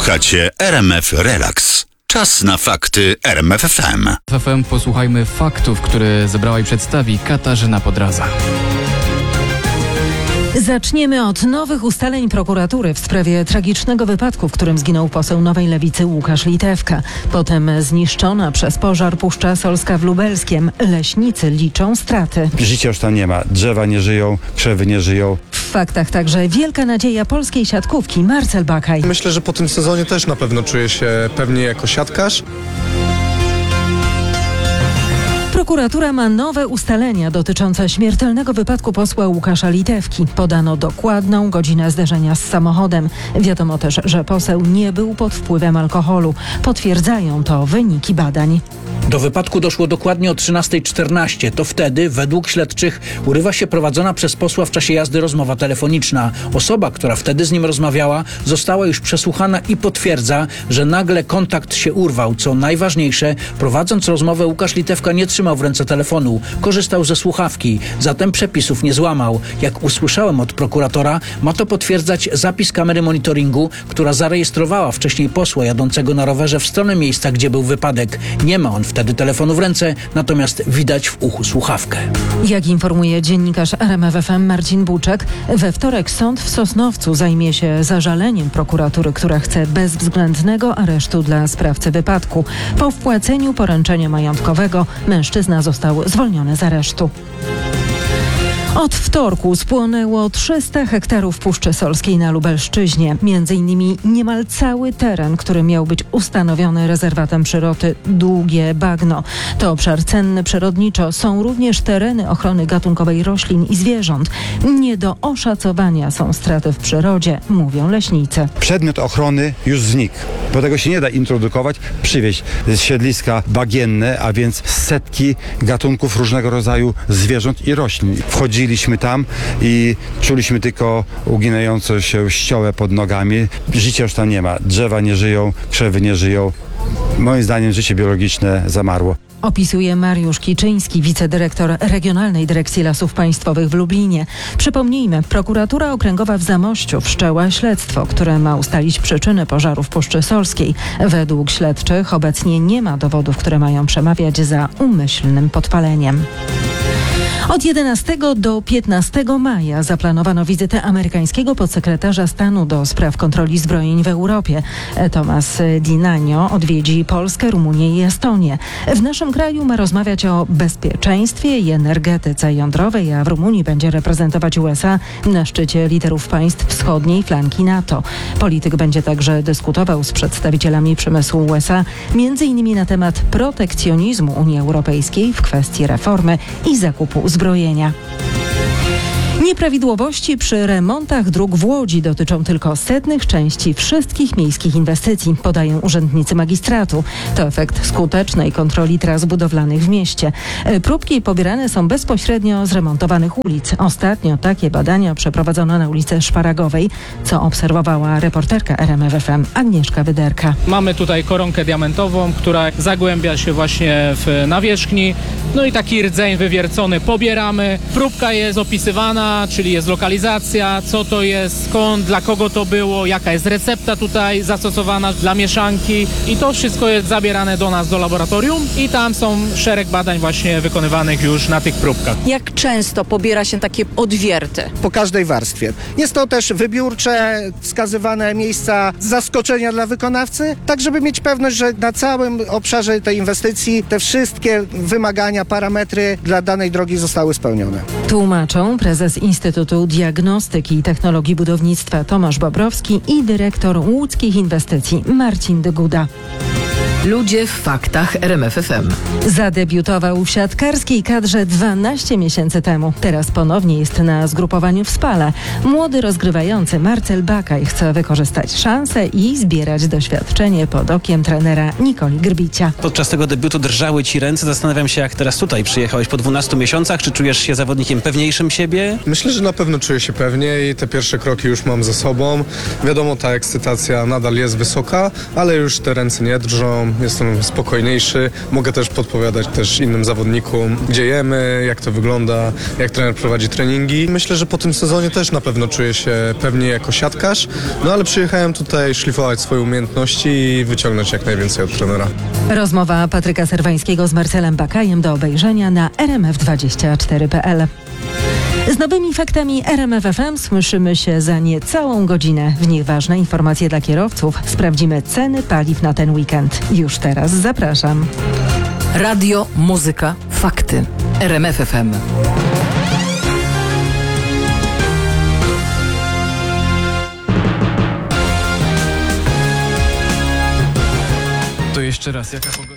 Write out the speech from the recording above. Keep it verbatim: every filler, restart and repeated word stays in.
Słuchacie R M F Relax. Czas na fakty R M F F M. W F M posłuchajmy faktów, które zebrała i przedstawi Katarzyna Podraza. Zaczniemy od nowych ustaleń prokuratury w sprawie tragicznego wypadku, w którym zginął poseł Nowej Lewicy Łukasz Litewka. Potem zniszczona przez pożar Puszcza Solska w Lubelskiem. Leśnicy liczą straty. Życia już tam nie ma. Drzewa nie żyją, krzewy nie żyją. W faktach także wielka nadzieja polskiej siatkówki Marcel Bakaj. Myślę, że po tym sezonie też na pewno czuję się pewnie jako siatkarz. Prokuratura ma nowe ustalenia dotyczące śmiertelnego wypadku posła Łukasza Litewki. Podano dokładną godzinę zderzenia z samochodem. Wiadomo też, że poseł nie był pod wpływem alkoholu. Potwierdzają to wyniki badań. Do wypadku doszło dokładnie o trzynasta czternaście. To wtedy, według śledczych, urywa się prowadzona przez posła w czasie jazdy rozmowa telefoniczna. Osoba, która wtedy z nim rozmawiała, została już przesłuchana i potwierdza, że nagle kontakt się urwał. Co najważniejsze, prowadząc rozmowę, Łukasz Litewka nie trzymał w ręce telefonu. Korzystał ze słuchawki, zatem przepisów nie złamał. Jak usłyszałem od prokuratora, ma to potwierdzać zapis kamery monitoringu, która zarejestrowała wcześniej posła jadącego na rowerze w stronę miejsca, gdzie był wypadek. Nie ma on wtedy telefonu w ręce, natomiast widać w uchu słuchawkę. Jak informuje dziennikarz R M F F M Marcin Buczek, we wtorek sąd w Sosnowcu zajmie się zażaleniem prokuratury, która chce bezwzględnego aresztu dla sprawcy wypadku. Po wpłaceniu poręczenia majątkowego mężczyzna został zwolniony z aresztu. Od wtorku spłonęło trzysta hektarów Puszczy Solskiej na Lubelszczyźnie. Między innymi niemal cały teren, który miał być ustanowiony rezerwatem przyrody Długie Bagno. To obszar cenny przyrodniczo. Są również tereny ochrony gatunkowej roślin i zwierząt. Nie do oszacowania są straty w przyrodzie, mówią leśnicy. Przedmiot ochrony już znikł. Bo tego się nie da introdukować, przywieźć z siedliska bagienne, a więc setki gatunków różnego rodzaju zwierząt i roślin. Wchodziliśmy tam i czuliśmy tylko uginającą się ściołę pod nogami. Życia już tam nie ma. Drzewa nie żyją, krzewy nie żyją. Moim zdaniem życie biologiczne zamarło. Opisuje Mariusz Kiczyński, wicedyrektor Regionalnej Dyrekcji Lasów Państwowych w Lublinie. Przypomnijmy, prokuratura okręgowa w Zamościu wszczęła śledztwo, które ma ustalić przyczyny pożaru w Puszczy Solskiej. Według śledczych obecnie nie ma dowodów, które mają przemawiać za umyślnym podpaleniem. Od jedenastego do piętnastego maja zaplanowano wizytę amerykańskiego podsekretarza stanu do spraw kontroli zbrojeń w Europie. Thomas Dinanio odwiedzi Polskę, Rumunię i Estonię. W naszym kraju ma rozmawiać o bezpieczeństwie i energetyce jądrowej, a w Rumunii będzie reprezentować U S A na szczycie liderów państw wschodniej flanki NATO. Polityk będzie także dyskutował z przedstawicielami przemysłu U S A, między innymi na temat protekcjonizmu Unii Europejskiej w kwestii reformy i zakupu uzbrojenia. Nieprawidłowości przy remontach dróg w Łodzi dotyczą tylko setnych części wszystkich miejskich inwestycji, podają urzędnicy magistratu. To efekt skutecznej kontroli tras budowlanych w mieście. Próbki pobierane są bezpośrednio z remontowanych ulic. Ostatnio takie badania przeprowadzono na ulicy Szparagowej, co obserwowała reporterka R M F F M Agnieszka Wyderka. Mamy tutaj koronkę diamentową, która zagłębia się właśnie w nawierzchni. No i taki rdzeń wywiercony pobieramy. Próbka jest opisywana, czyli jest lokalizacja, co to jest, skąd, dla kogo to było, jaka jest recepta tutaj zastosowana dla mieszanki i to wszystko jest zabierane do nas do laboratorium i tam są szereg badań właśnie wykonywanych już na tych próbkach. Jak często pobiera się takie odwierty? Po każdej warstwie. Jest to też wybiórcze, wskazywane miejsca zaskoczenia dla wykonawcy, tak żeby mieć pewność, że na całym obszarze tej inwestycji te wszystkie wymagania, parametry dla danej drogi zostały spełnione. Tłumaczą prezes Instytutu Diagnostyki i Technologii Budownictwa Tomasz Bobrowski i dyrektor łódzkich inwestycji Marcin Dyguda. Ludzie w faktach R M F F M. Zadebiutował w siatkarskiej kadrze dwanaście miesięcy temu. Teraz ponownie jest na zgrupowaniu w Spale. Młody rozgrywający Marcel Bakaj chce wykorzystać szansę i zbierać doświadczenie pod okiem trenera Nikoli Grbicia. Podczas tego debiutu drżały ci ręce. Zastanawiam się, jak teraz tutaj przyjechałeś po dwunastu miesiącach. Czy czujesz się zawodnikiem pewniejszym siebie? Myślę, że na pewno czuję się pewniej. Te pierwsze kroki już mam za sobą. Wiadomo, ta ekscytacja nadal jest wysoka, ale już te ręce nie drżą. jestem spokojniejszy. Mogę też podpowiadać też innym zawodnikom, gdzie jemy, jak to wygląda, jak trener prowadzi treningi. Myślę, że po tym sezonie też na pewno czuję się pewnie jako siatkarz, no ale przyjechałem tutaj szlifować swoje umiejętności i wyciągnąć jak najwięcej od trenera. Rozmowa Patryka Serwańskiego z Marcelem Bakajem do obejrzenia na r m f dwadzieścia cztery kropka p l. Z nowymi faktami R M F F M słyszymy się za niecałą godzinę. W nich ważne informacje dla kierowców. Sprawdzimy ceny paliw na ten weekend. Już teraz zapraszam. Radio, muzyka, fakty. R M F F M. To jeszcze raz, jaka pogoda?